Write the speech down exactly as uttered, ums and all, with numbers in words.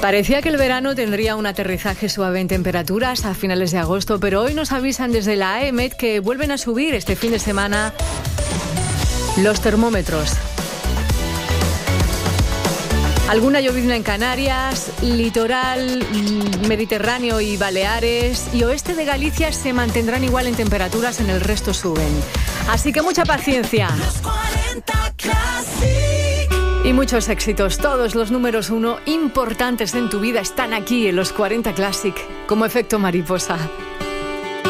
Parecía que el verano tendría un aterrizaje suave en temperaturas a finales de agosto, pero hoy nos avisan desde la A E M E T que vuelven a subir este fin de semana los termómetros. Alguna llovizna en Canarias, litoral mediterráneo y Baleares y oeste de Galicia se mantendrán igual en temperaturas, en el resto suben. Así que mucha paciencia. Y muchos éxitos. Todos los números uno importantes en tu vida están aquí en los cuarenta Classic, como efecto mariposa.